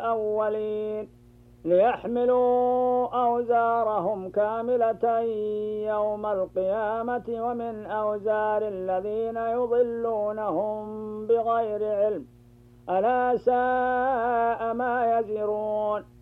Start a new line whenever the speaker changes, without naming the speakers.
الأولين ليحملوا أوزارهم كاملة يوم القيامة ومن أوزار الذين يضلونهم بغير علم ألا ساء ما يزرون